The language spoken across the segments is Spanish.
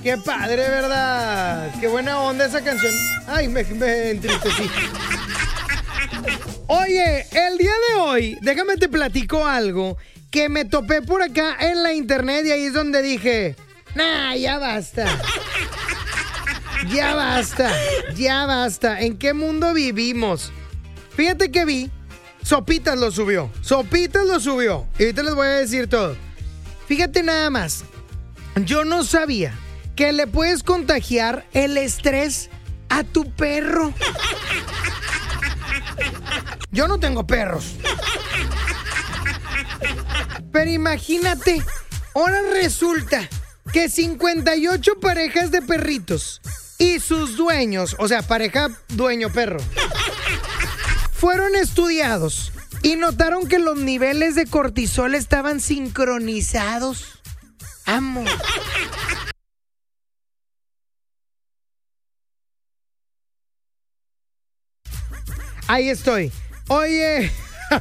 Qué padre, ¿verdad? Qué buena onda esa canción. Ay, me entristecí. Oye, el día de hoy, déjame te platico algo que me topé por acá en la internet y ahí es donde dije, nah, ya basta. Ya basta, ya basta. ¿En qué mundo vivimos? Fíjate que vi, Sopitas lo subió. Y ahorita les voy a decir todo. Fíjate nada más, yo no sabía que le puedes contagiar el estrés a tu perro. Yo no tengo perros. Pero imagínate, ahora resulta que 58 parejas de perritos y sus dueños, o sea, pareja dueño perro, fueron estudiados y notaron que los niveles de cortisol estaban sincronizados. Amo. Ahí estoy. Oye.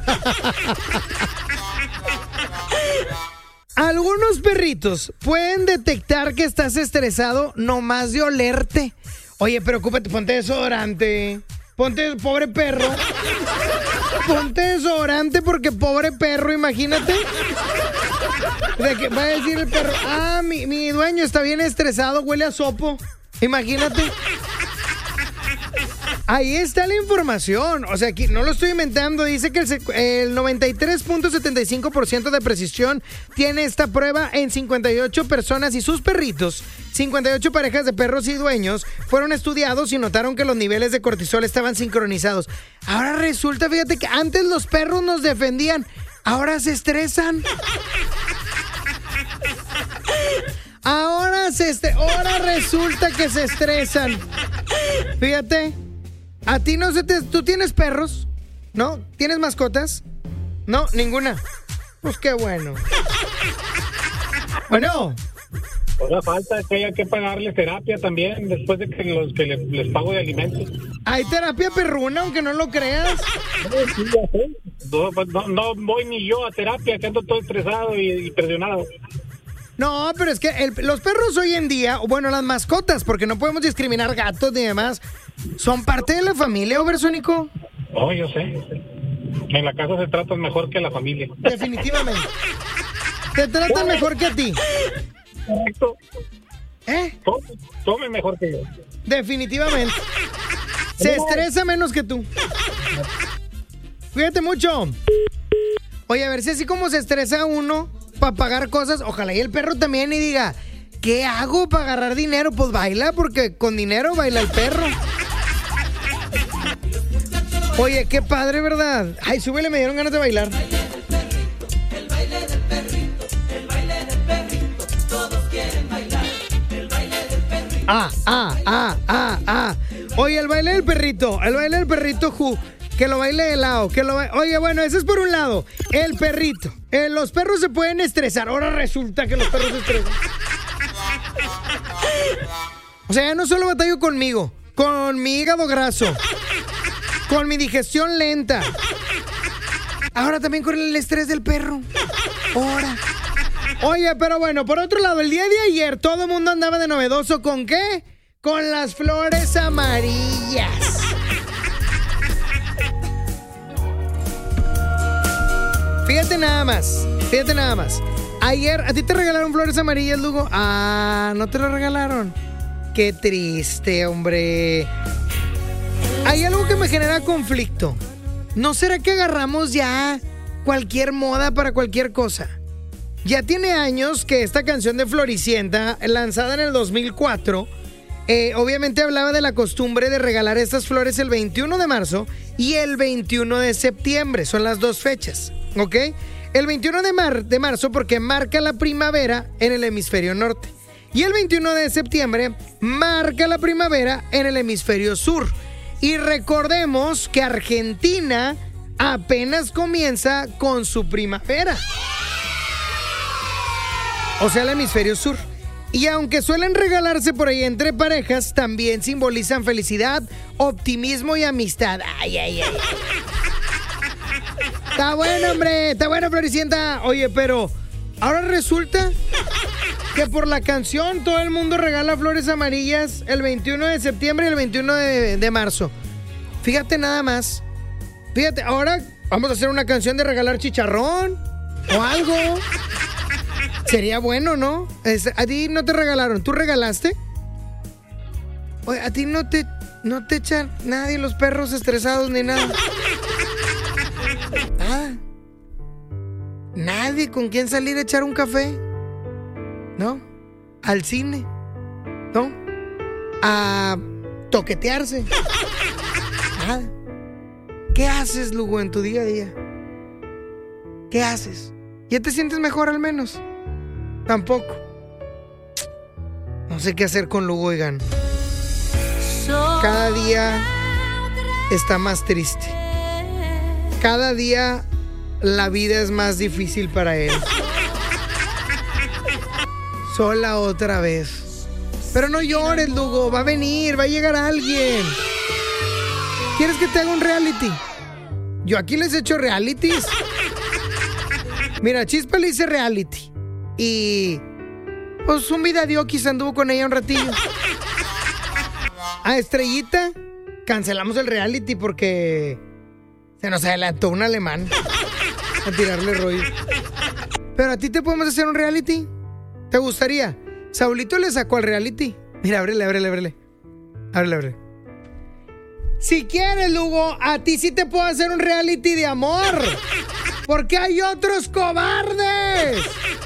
Algunos perritos pueden detectar que estás estresado nomás de olerte. Oye, preocúpate, ponte desodorante. Ponte, pobre perro. Ponte desodorante porque pobre perro, imagínate. De que va a decir el perro, mi dueño está bien estresado, huele a sopo. Imagínate. Ahí está la información. O sea, aquí no lo estoy inventando. Dice que el 93.75% de precisión tiene esta prueba en 58 personas y sus perritos. 58 parejas de perros y dueños fueron estudiados y notaron que los niveles de cortisol estaban sincronizados. Ahora resulta, fíjate que antes los perros nos defendían. Ahora se estresan. Ahora resulta que se estresan. Fíjate. ¿A ti no tú tienes perros? ¿No? ¿Tienes mascotas? No, ninguna. Pues qué bueno. Bueno. O sea, falta que haya que pagarles terapia también después de que les pago de alimentos. ¿Hay terapia perruna, aunque no lo creas? Sí, ya sé. No voy ni yo a terapia, que ando todo estresado y presionado. No, pero es que los perros hoy en día, bueno, las mascotas, porque no podemos discriminar gatos ni demás, son parte de la familia, Obersónico. Oh, yo sé. En la casa se tratan mejor que la familia. Definitivamente. Te tratan mejor que a ti. Correcto. Tome mejor que yo. Definitivamente. Se estresa menos que tú. Cuídate mucho. Oye, a ver si así como se estresa uno para pagar cosas, ojalá y el perro también y diga, ¿qué hago para agarrar dinero? Pues baila, porque con dinero baila el perro. Oye, qué padre, ¿verdad? Ay, súbele, me dieron ganas de bailar. El baile del perrito, el baile del perrito, todos quieren bailar, el baile del perrito. Oye, el baile del perrito, que lo baile de lado, Oye, bueno, eso es por un lado. El perrito. Los perros se pueden estresar. Ahora resulta que los perros se estresan. O sea, ya no solo batallo conmigo, con mi hígado graso, con mi digestión lenta. Ahora también con el estrés del perro. Ahora. Oye, pero bueno, por otro lado, el día de ayer todo el mundo andaba de novedoso. ¿Con qué? Con las flores amarillas. Fíjate nada más. Ayer, ¿a ti te regalaron flores amarillas, Lugo? ¿No te lo regalaron? Qué triste, hombre. Hay algo que me genera conflicto. ¿No será que agarramos ya cualquier moda para cualquier cosa? Ya tiene años que esta canción de Floricienta, lanzada en el 2004, obviamente hablaba de la costumbre de regalar estas flores el 21 de marzo y el 21 de septiembre. Son las dos fechas, ¿ok? El 21 de marzo porque marca la primavera en el hemisferio norte. Y el 21 de septiembre marca la primavera en el hemisferio sur. Y recordemos que Argentina apenas comienza con su primavera. O sea, el hemisferio sur. Y aunque suelen regalarse por ahí entre parejas, también simbolizan felicidad, optimismo y amistad. Ay. Está bueno, hombre. Está bueno, Floricienta. Oye, pero ahora resulta que por la canción todo el mundo regala flores amarillas el 21 de septiembre y el 21 de marzo. Fíjate nada más. Fíjate, ahora vamos a hacer una canción de regalar chicharrón o algo. Sería bueno, ¿no? A ti no te regalaron, ¿tú regalaste? Oye, a ti no te echan nadie los perros estresados ni nada. Nada. Nadie con quien salir a echar un café. ¿No? Al cine. ¿No? A toquetearse. Nada. ¿Qué haces, Lugo, en tu día a día? ¿Qué haces? ¿Ya te sientes mejor al menos? Tampoco. No sé qué hacer con Lugo, oigan. Cada día está más triste. Cada día la vida es más difícil para él. Sola otra vez. Pero no llores, Lugo. Va a venir, va a llegar alguien. ¿Quieres que te haga un reality? Yo aquí les he hecho realities. Mira, Chispa le hice reality. Y pues un vidadioquis anduvo con ella un ratillo. A Estrellita cancelamos el reality porque se nos adelantó un alemán a tirarle rollo. Pero a ti te podemos hacer un reality. ¿Te gustaría? Saulito le sacó al reality. Mira, ábrele. Si quieres, Lugo, a ti sí te puedo hacer un reality de amor. Porque hay otros cobardes.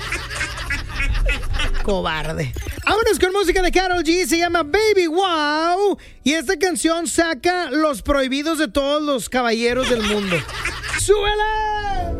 Cobarde. Vámonos con música de Karol G. Se llama Baby Wow. Y esta canción saca los prohibidos de todos los caballeros del mundo. ¡Súbela!